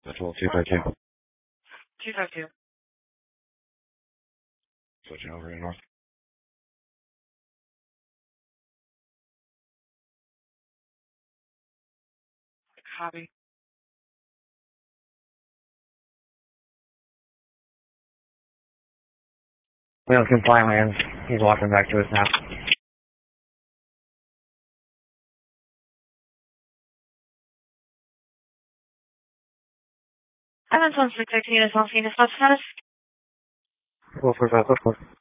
Control 252. 252. Switching over to north. Copy. Wheels can fly lands. He's walking back to us now. Evans 1618 is on scene. Dispatch status. Go for 544.